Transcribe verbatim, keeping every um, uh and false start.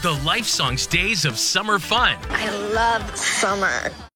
The Life Songs Days of Summer Fun. I love summer.